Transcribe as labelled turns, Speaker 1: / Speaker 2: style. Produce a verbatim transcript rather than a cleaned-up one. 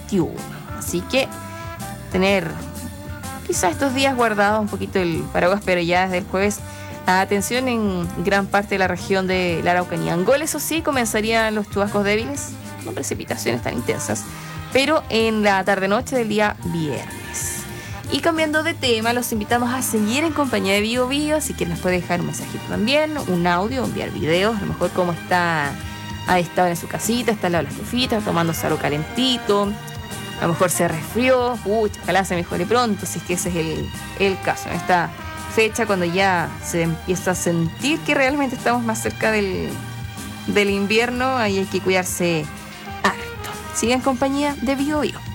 Speaker 1: veintiuno. Así que tener quizás estos días guardados un poquito el paraguas, pero ya desde el jueves, atención en gran parte de la región de la Araucanía. En Gol, eso sí, comenzarían los chubascos débiles, no precipitaciones tan intensas, pero en la tarde-noche del día viernes. Y cambiando de tema, los invitamos a seguir en compañía de Bio Bio, así que nos puede dejar un mensajito también, un audio, enviar videos, a lo mejor cómo está, ha estado en su casita, está al lado de la estufita, tomándose algo calentito, a lo mejor se resfrió, pucha, ojalá se mejore pronto, si es que ese es el, el caso, en esta fecha cuando ya se empieza a sentir que realmente estamos más cerca del, del invierno, ahí hay que cuidarse harto. Sigue en compañía de Bio Bio.